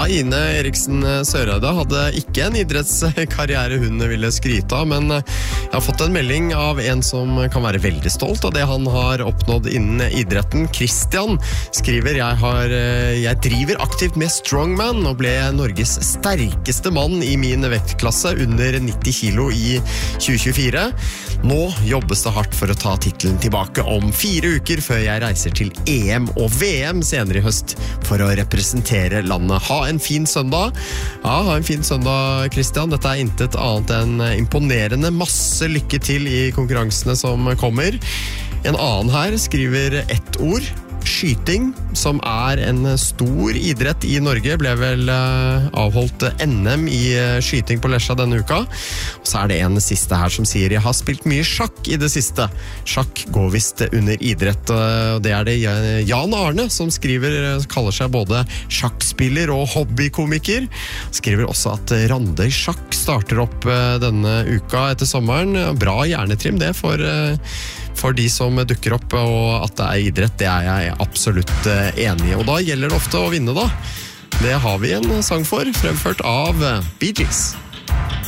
Ine Eriksen Søreide hadde ikke en idrettskarriere hun ville skryte av, men jeg har fått en melding av en som kan være veldig stolt av det han har oppnådd innen idretten. Christian skriver, jeg driver aktivt med strongman og ble Norges sterkeste mann i min vektklasse under 90 kilo i 2024. Nå jobbes det hardt for å ta titelen tilbake om 4 uker før jeg reiser til EM og VM senere i høst for å representere landet. Ha en fin søndag. Ja, ha en fin søndag, Christian. Dette intet annet enn imponerende. Masse lykke til i konkurransene som kommer. En annen her skriver ett ord. Skyting, som en stor idrett i Norge, ble vel avholdt NM i skyting på Lesja denne uka. Og så det en siste her som sier, jeg har spilt mye sjakk i det siste. Sjakk går vist under idrett, og det det Jan Arne som skriver, kaller seg både sjakkspiller og hobbykomiker. Skriver også at Randøy Sjakk starter opp denne uka etter sommeren. Bra hjernetrim det for de som dukker opp, og at det idrett, det jeg absolutt enig i. Og da gjelder det ofte å vinne da. Det har vi en sang for, fremført av Bee Gees.